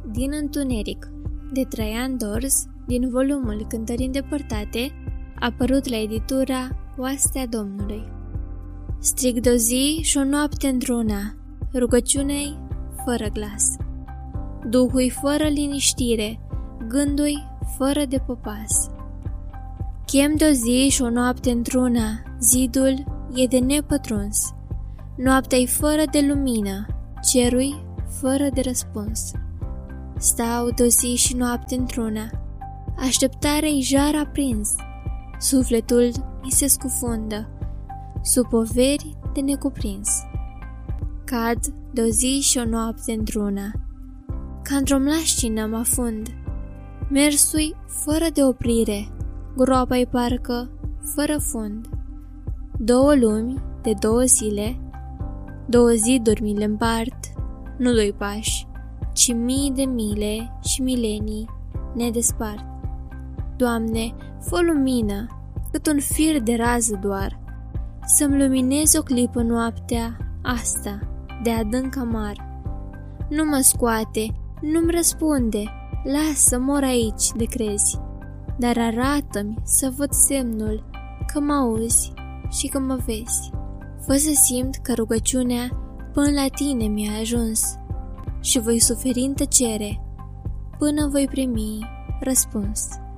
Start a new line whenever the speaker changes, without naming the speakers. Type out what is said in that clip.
din întuneric, de Traian Dors, din volumul Cântări îndepărtate, apărut la editura Oastea Domnului. Strig de-o zi și o noapte într-una, rugăciunei fără glas. Duhul fără liniștire, gândui fără de popas. Chem de-o zi și o noapte într-una, zidul e de nepătruns. Noaptea-i fără de lumină, cerul fără de răspuns. Stau de-o zi și noapte într-una, așteptarea-i jar aprins. Sufletul mi se scufundă, sub poveri de necuprins. Cad de-o zi și o noapte într-una, ca într-o mlașcină mă afund. Mersui fără de oprire, groapa-i parcă fără fund. Două lumi de două zile, două ziduri mi le împart, nu doi pași, ci mii de mile și milenii ne despart. Doamne, fă lumină, cât un fir de rază doar, să-mi luminezi o clipă noaptea asta de adânc amar. Nu mă scoate, nu-mi răspunde, lasă, mor aici de crezi, dar arată-mi să văd semnul că mă auzi și că mă vezi. Fă să simt că rugăciunea până la tine mi-a ajuns și voi suferi în tăcere până voi primi răspuns.